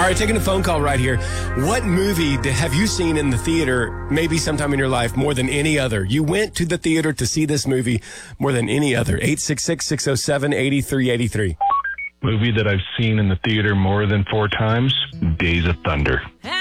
All right, taking a phone call right here. What movie have you seen in the theater, maybe sometime in your life, more than any other? You went to the theater to see this movie more than any other. 866-607-8383. Movie that I've seen in the theater more than 4 times, Days of Thunder.